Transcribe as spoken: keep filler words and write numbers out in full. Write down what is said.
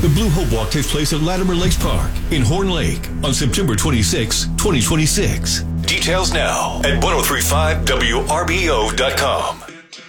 The Blue Hope Walk takes place at Latimer Lakes Park in Horn Lake on September twenty-sixth, twenty twenty-six. Details now at ten thirty-five W R B O dot com.